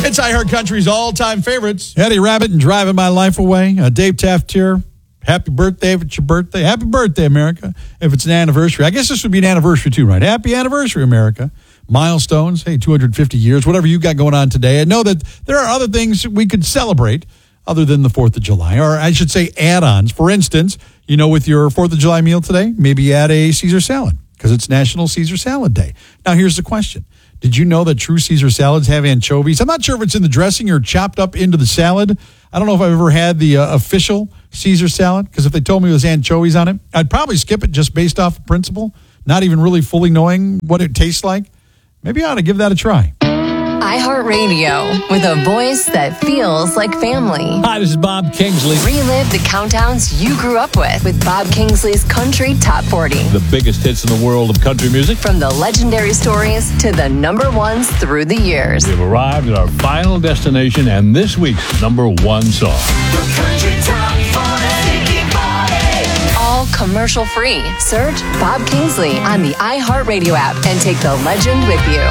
It's iHeart Country's all-time favorites. Eddie Rabbit and Driving My Life Away. Dave Taft here. Happy birthday if it's your birthday. Happy birthday, America, if it's an anniversary. I guess this would be an anniversary too, right? Happy anniversary, America. Milestones, hey, 250 years, whatever you got going on today. I know that there are other things we could celebrate other than the 4th of July, or I should say add-ons. For instance, you know, with your 4th of July meal today, maybe add a Caesar salad because it's National Caesar Salad Day. Now, here's the question. Did you know that true Caesar salads have anchovies? I'm not sure if it's in the dressing or chopped up into the salad. I don't know if I've ever had the official Caesar salad, because if they told me there was anchovies on it, I'd probably skip it just based off of principle, not even really fully knowing what it tastes like. Maybe I ought to give that a try. iHeartRadio, with a voice that feels like family. Hi, this is Bob Kingsley. Relive the countdowns you grew up with Bob Kingsley's Country Top 40. The biggest hits in the world of country music. From the legendary stories to the number ones through the years. We've arrived at our final destination and this week's number one song. The Country Top 40. All commercial free. Search Bob Kingsley on the iHeartRadio app and take the legend with you.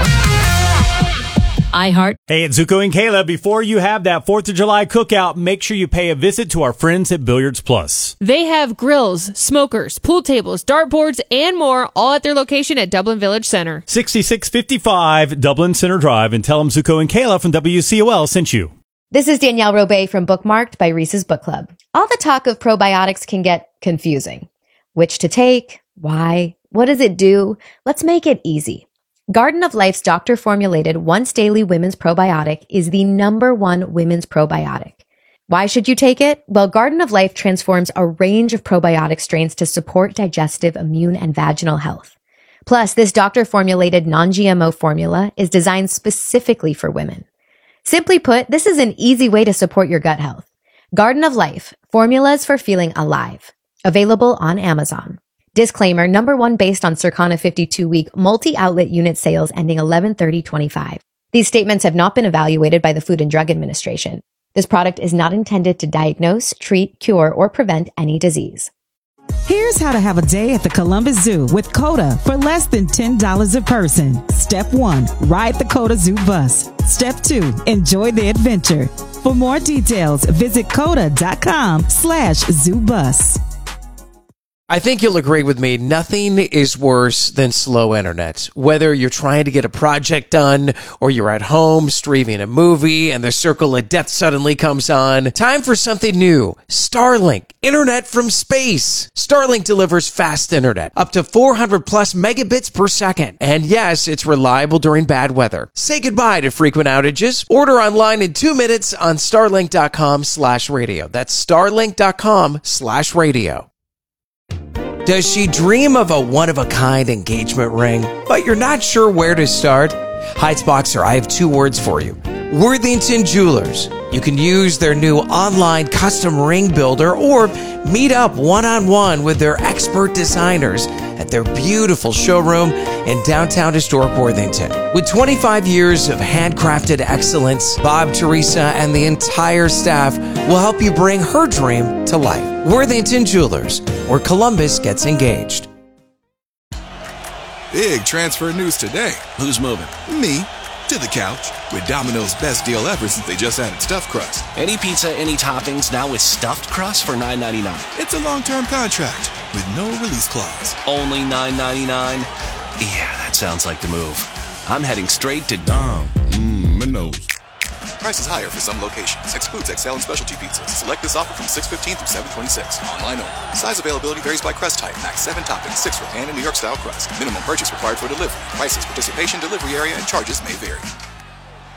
iHeart. Hey, it's Zuko and Kayla. Before you have that 4th of July cookout, make sure you pay a visit to our friends at Billiards Plus. They have grills, smokers, pool tables, dartboards, and more, all at their location at Dublin Village Center. 6655 Dublin Center Drive, and tell them Zuko and Kayla from WCOL sent you. This is Danielle Robay from Bookmarked by Reese's Book Club. All the talk of probiotics can get confusing. Which to take? Why? What does it do? Let's make it easy. Garden of Life's doctor-formulated once-daily women's probiotic is the #1 women's probiotic. Why should you take it? Well, Garden of Life transforms a range of probiotic strains to support digestive, immune, and vaginal health. Plus, this doctor-formulated non-GMO formula is designed specifically for women. Simply put, this is an easy way to support your gut health. Garden of Life, formulas for feeling alive. Available on Amazon. Disclaimer, #1 based on Circana 52-week multi-outlet unit sales ending 11/30/25. These statements have not been evaluated by the Food and Drug Administration. This product is not intended to diagnose, treat, cure, or prevent any disease. Here's how to have a day at the Columbus Zoo with COTA for less than $10 a person. Step 1, ride the COTA Zoo bus. Step 2, enjoy the adventure. For more details, visit COTA.com/zoobus. I think you'll agree with me, nothing is worse than slow internet. Whether you're trying to get a project done or you're at home streaming a movie and the circle of death suddenly comes on, time for something new. Starlink, internet from space. Starlink delivers fast internet, up to 400 plus megabits per second. And yes, it's reliable during bad weather. Say goodbye to frequent outages. Order online in 2 minutes on starlink.com/radio. That's starlink.com/radio. Does she dream of a one-of-a-kind engagement ring, but you're not sure where to start? Heights Boxer, I have 2 words for you. Worthington Jewelers. You can use their new online custom ring builder or meet up one-on-one with their expert designers at their beautiful showroom in downtown historic Worthington. With 25 years of handcrafted excellence, Bob, Teresa, and the entire staff will help you bring her dream to life. Worthington Jewelers, where Columbus gets engaged. Big transfer news today. Who's moving? Me. To the couch. With Domino's best deal ever since they just added stuffed crust. Any pizza, any toppings, now with stuffed crust for $9.99. It's a long-term contract with no release clause. Only $9.99? Yeah, that sounds like the move. I'm heading straight to Domino's. Price is higher for some locations. Excludes XL and specialty pizzas. Select this offer from 6/15 through 7/26. Online only. Size availability varies by crust type. Max 7 toppings, 6 for pan and New York style crust. Minimum purchase required for delivery. Prices, participation, delivery area, and charges may vary.